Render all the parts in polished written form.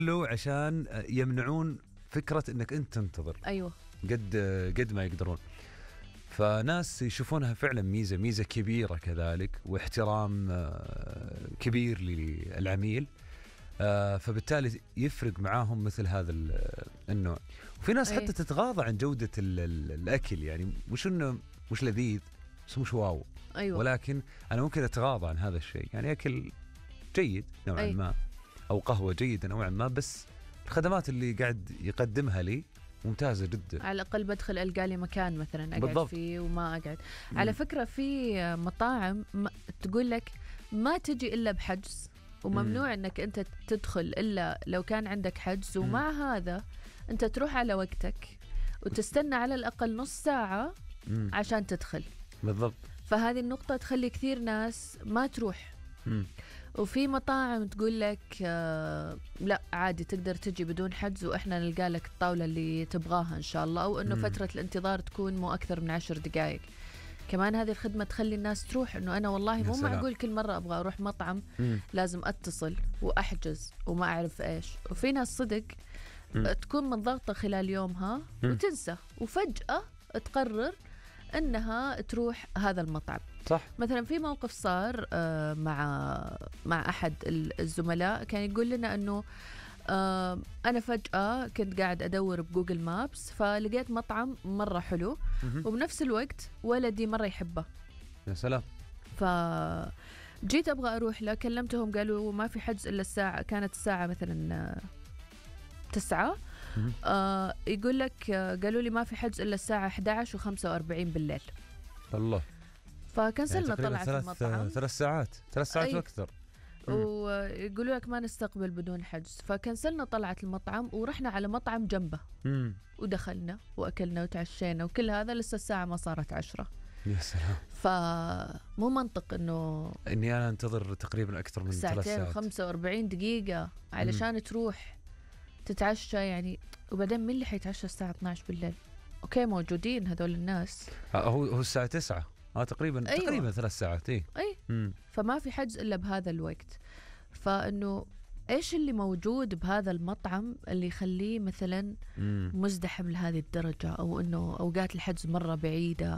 له عشان يمنعون فكرة انك انت تنتظر. ايوه قد ما يقدرون. فناس يشوفونها فعلا ميزة كبيرة كذلك، واحترام كبير للعميل. فبالتالي يفرق معاهم مثل هذا النوع. وفي ناس حتى تتغاضى عن جودة الأكل، يعني مش لذيذ بس مش واو. أيوة. ولكن أنا ممكن أتغاضى عن هذا الشيء، يعني أكل جيد نوعا ما أو قهوة جيدة نوعا ما، بس الخدمات اللي قاعد يقدمها لي ممتازة جدا. على الأقل بدخل ألقى لي مكان مثلا أقعد بالضبط. فيه وما أقعد. على فكرة في مطاعم تقول لك ما تجي إلا بحجز، وممنوع أنك أنت تدخل إلا لو كان عندك حجز، ومع هذا أنت تروح على وقتك وتستنى على الأقل نص ساعة عشان تدخل. بالضبط. فهذه النقطة تخلي كثير ناس ما تروح. وفي مطاعم تقول لك لا عادي تقدر تجي بدون حجز وإحنا نلقى لك الطاولة اللي تبغاها إن شاء الله، أو إنه فترة الانتظار تكون مو أكثر من 10 دقائق. كمان هذه الخدمة تخلي الناس تروح، إنه أنا والله مو معقول كل مرة أبغى أروح مطعم لازم أتصل وأحجز وما أعرف إيش. وفي ناس صدق تكون مضغطة خلال يومها وتنسى، وفجأة تقرر أنها تروح هذا المطعم. صح. مثلا في موقف صار مع أحد الزملاء، كان يقول لنا أنه أنا فجأة كنت قاعد أدور بجوجل مابس فلقيت مطعم مرة حلو وبنفس الوقت ولدي مرة يحبه. يا سلام. فجيت أبغى أروح له، كلمتهم قالوا ما في حجز إلا الساعة، كانت الساعة مثلا 9. يقول لك قالوا لي ما في حجز إلا الساعة 11:45 بالليل. الله. فكنسلنا يعني طلعة المطعم 3 ساعات وأكثر. ويقولوا لك ما نستقبل بدون حجز. فكنسلنا طلعة المطعم ورحنا على مطعم جنبه ودخلنا وأكلنا وتعشينا وكل هذا لسه الساعة ما صارت 10. يا سلام. فمو منطق إني أنا أنتظر تقريبا أكثر من 3 ساعات 45 دقيقة علشان تروح تتعشى يعني. وبعدين مين اللي حيتعشى الساعة 12 بالليل؟ أوكي موجودين هذول الناس. هو الساعة 9 تقريبا. أيوة. تقريبا 3 ساعات. أي. فما في حجز إلا بهذا الوقت. فإنه إيش اللي موجود بهذا المطعم اللي يخليه مثلا مزدحم لهذه الدرجة، أو إنه أوقات الحجز مرة بعيدة؟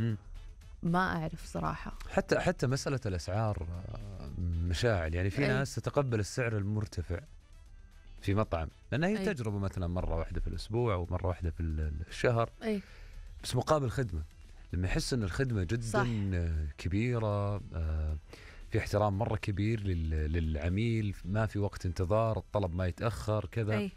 ما أعرف صراحة. حتى مسألة الأسعار مشاعل، يعني في ناس تتقبل السعر المرتفع في مطعم لأنها هي تجربة مثلا مرة واحدة في الأسبوع أو مرة واحدة في الشهر. بس مقابل خدمة، لما يحس أن الخدمة جدا صح. كبيرة، في احترام مرة كبير للعميل، ما في وقت انتظار، الطلب ما يتأخر كذا.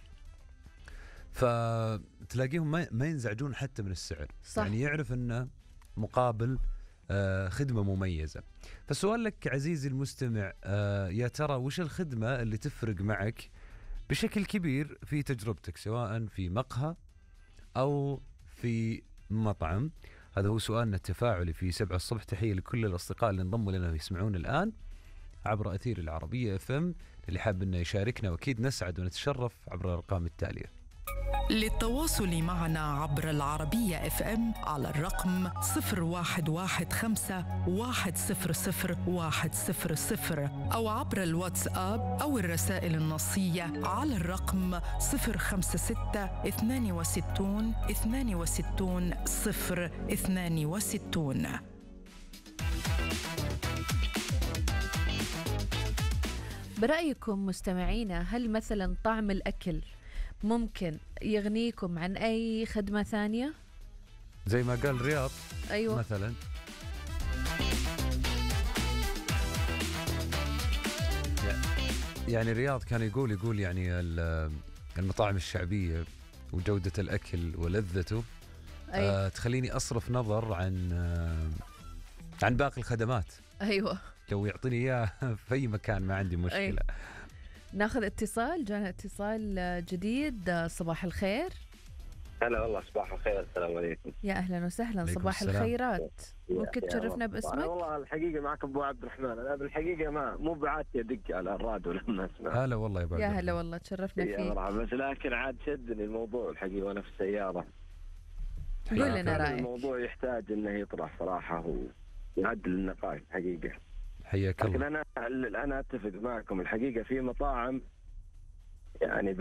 فتلاقيهم ما ينزعجون حتى من السعر. صح. يعني يعرف أنه مقابل خدمة مميزة. فالسؤال لك عزيزي المستمع، يا ترى وش الخدمة اللي تفرق معك بشكل كبير في تجربتك، سواء في مقهى أو في مطعم؟ هذا هو سؤالنا التفاعلي في 7 الصبح. تحية لكل الأصدقاء اللي انضموا لنا ويسمعون الآن عبر أثير العربية FM. اللي حاب أنه يشاركنا وأكيد نسعد ونتشرف عبر الأرقام التالية. للتواصل معنا عبر العربية FM على الرقم 0115 أو عبر الواتساب أو الرسائل النصية على الرقم 056 62 062. برأيكم مستمعينا، هل مثلا طعم الأكل ممكن يغنيكم عن أي خدمة ثانية؟ زي ما قال رياض. أيوة. مثلا يعني رياض كان يقول يعني المطاعم الشعبية وجودة الأكل ولذته أيوة. تخليني أصرف نظر عن باقي الخدمات. أيوة. لو يعطيني إياه في أي مكان ما عندي مشكلة. أيوة. ناخذ اتصال، جانا اتصال جديد. صباح الخير. هلا والله، صباح الخير، السلام عليكم. يا أهلا وسهلا، صباح الخيرات. ممكن تشرفنا باسمك؟ والله الحقيقة معك أبو عبد الرحمن. أنا بالحقيقة مو بعادتي أدق على الراديو لما أسمع. هلا والله يا أبو عبد الرحمن. يا هلا والله، تشرفنا فيك. بس لكن عاد شدني الموضوع الحقيقة وأنا في السيارة. قول لنا رأيك. الموضوع يحتاج إنه يطرح صراحة ويعدل النقاش حقيقة. حياك الله. لكن أنا أتفق معكم الحقيقة. في مطاعم يعني